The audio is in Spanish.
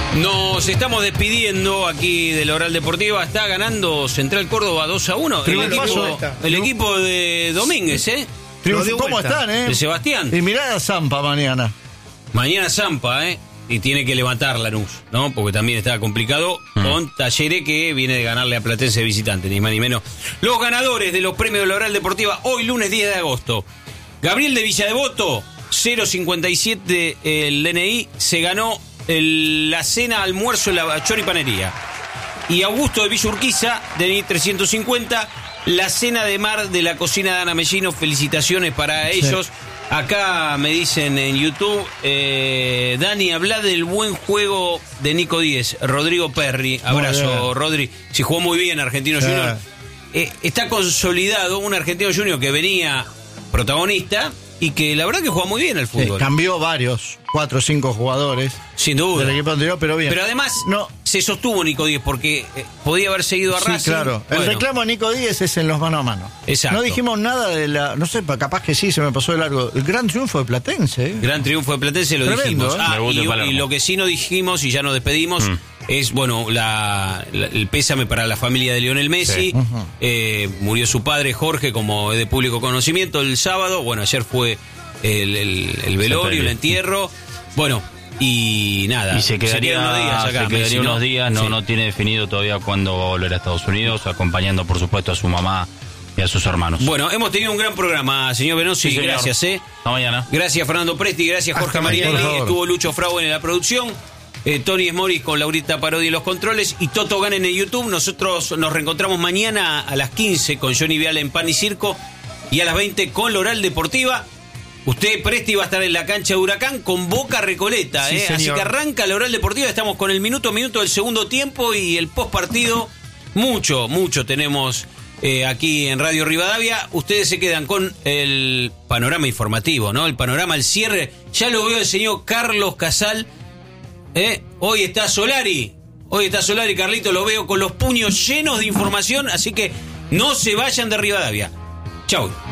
Nos estamos despidiendo aquí de la Oral Deportiva. Está ganando Central Córdoba 2-1. El equipo de Domínguez, ¿eh? ¿Cómo están, De Sebastián. Y mirá a Zampa mañana. Mañana Zampa, y tiene que levantar Lanús, ¿no? Porque también está complicado con Talleres, que viene de ganarle a Platense de visitante, ni más ni menos. Los ganadores de los premios de la Oral Deportiva, hoy lunes 10 de agosto. Gabriel de Villadevoto, 057 el DNI, se ganó la cena almuerzo en la choripanería. Y Augusto de Villa Urquiza, DNI 350, la cena de mar de la cocina de Ana Mellino. Felicitaciones para ellos. Acá me dicen en YouTube, Dani, habla del buen juego de Nico Díez. Rodrigo Perry, abrazo, Rodri. Si jugó muy bien Argentino Junior. Está consolidado un Argentino Junior que venía protagonista y que la verdad que juega muy bien al fútbol. Cambió varios, 4 o 5 jugadores. Sin duda. Del equipo anterior, pero bien. Pero además se sostuvo Nico Díez porque podía haber seguido a Racing. Sí, claro. El reclamo a Nico Díez es en los mano a mano. Exacto. No dijimos nada de la... No sé, capaz que sí, se me pasó de largo. El gran triunfo de Platense. Gran triunfo de Platense, lo Tremendo, dijimos. Y lo que sí no dijimos, y ya nos despedimos, es, bueno, el pésame para la familia de Lionel Messi. Sí. Murió su padre, Jorge, como es de público conocimiento, el sábado. Bueno, ayer fue el velorio, el entierro. Bueno, y nada. Y se quedaría unos días acá. Unos días, no tiene definido todavía cuándo va a volver a Estados Unidos, acompañando, por supuesto, a su mamá y a sus hermanos. Bueno, hemos tenido un gran programa, señor Benozzi. Sí, señor. Gracias, Hasta mañana. Gracias, Fernando Presti. Gracias, Jorge Marinelli. Estuvo Lucho Frauen en la producción. Tony Esmoris con Laurita Parodi en los controles y Toto Ganen en YouTube. Nosotros nos reencontramos mañana a las 15 con Johnny Viale en Pan y Circo y a las 20 con la Oral Deportiva. Usted, Presti, va a estar en la cancha de Huracán con Boca Recoleta, sí, así que arranca la Oral Deportiva. Estamos con el minuto del segundo tiempo y el post partido. Mucho tenemos aquí en Radio Rivadavia. Ustedes se quedan con el panorama informativo, ¿no? El panorama, el cierre. Ya lo veo el señor Carlos Casal. Hoy está Solari, Carlito, lo veo con los puños llenos de información, así que no se vayan de Rivadavia. Chau.